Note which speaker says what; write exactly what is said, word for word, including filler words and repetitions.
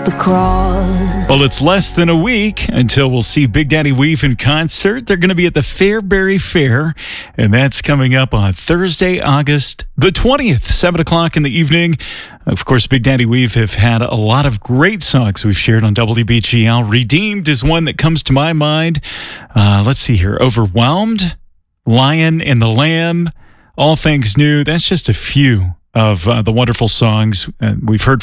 Speaker 1: the cross.
Speaker 2: Well, it's less than a week until we'll see Big Daddy Weave in concert. They're going to be at the Fairbury Fair, and that's coming up on Thursday, August the twentieth, seven o'clock in the evening. Of course, Big Daddy Weave have had a lot of great songs we've shared on W B G L. Redeemed is one that comes to my mind. Uh, let's see here. Overwhelmed, Lion and the Lamb, All Things New. That's just a few of uh, the wonderful songs uh, we've heard